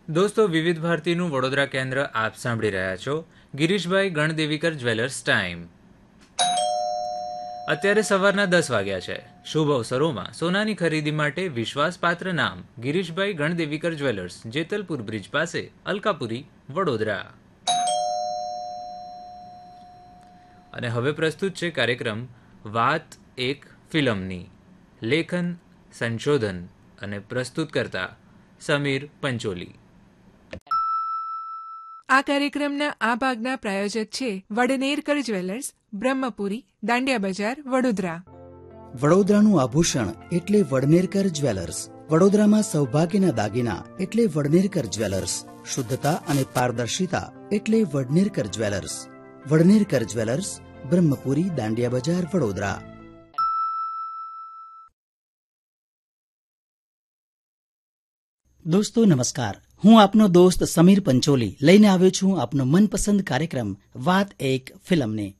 દોસ્તો, વિવિધ ભારતીનું વડોદરા કેન્દ્ર આપ સાંભળી રહ્યા છો. Girishbhai ગણદેવીકર jewellers time. અત્યારે સવારના 10 વાગ્યા છે. શુભ અવસરોમાં સોનાની ખરીદી માટે વિશ્વાસપાત્ર નામ ગિરીશભાઈ ગણદેવીકર જ્વેલર્સ, જેતલપુર બ્રિજ પાસે, અલકાપુરી, વડોદરા. અને હવે પ્રસ્તુત છે કાર્યક્રમ વાત એક ફિલ્મની. લેખન, સંશોધન અને પ્રસ્તુત કરતા સમીર પંચોલી. આ કાર્યક્રમના આ ભાગના પ્રાયોજક છે વડનેરકર જ્વેલર્સ, બ્રહ્મપુરી, દાંડિયા બજાર, વડોદરા. વડોદરાનું આભૂષણ એટલે વડનેરકર જ્વેલર્સ. વડોદરામાં સૌભાગ્યના દાગીના એટલે વડનેરકર જ્વેલર્સ. શુદ્ધતા અને પારદર્શિતા એટલે વડનેરકર જ્વેલર્સ. વડનેરકર જ્વેલર્સ, બ્રહ્મપુરી, દાંડિયા બજાર, વડોદરા. દોસ્તો નમસ્કાર, હું આપનો દોસ્ત સમીર પંચોલી લઈને આવ્યો છું આપનો મનપસંદ કાર્યક્રમ વાત એક ફિલ્મને.